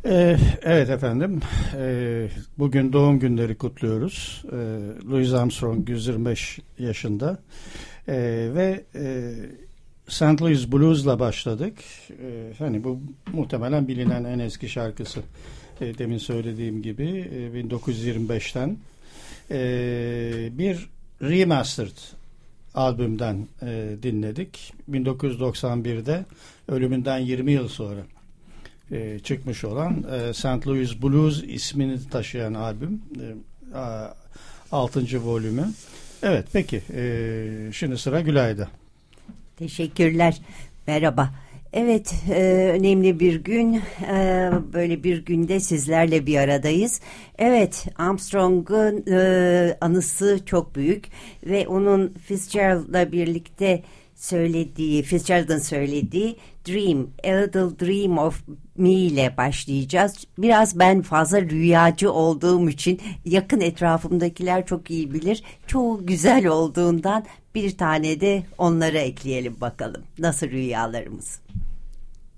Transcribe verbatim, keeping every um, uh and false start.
Ee, evet efendim, ee, bugün doğum günleri kutluyoruz. Ee, Louis Armstrong yüz yirmi beş yaşında ee, ve ee, Saint Louis Blues'la başladık. Ee, hani bu muhtemelen bilinen en eski şarkısı. Ee, demin söylediğim gibi ee, bin dokuz yüz yirmi beşten ee, bir remastered albümden ee, dinledik. bin dokuz yüz doksan birde ölümünden yirmi yıl sonra E, çıkmış olan e, Saint Louis Blues ismini taşıyan albüm, e, altıncı volümü. Evet, peki e, şimdi sıra Gülay'da. Teşekkürler, merhaba. Evet, e, önemli bir gün, e, böyle bir günde sizlerle bir aradayız. Evet, Armstrong'un e, anısı çok büyük ve onun Fitzgerald'la birlikte söylediği, Fitzgerald'ın söylediği Dream, A Little Dream of Me ile başlayacağız. Biraz ben fazla rüyacı olduğum için yakın etrafımdakiler çok iyi bilir. Çoğu güzel olduğundan bir tane de onlara ekleyelim bakalım. Nasıl rüyalarımız?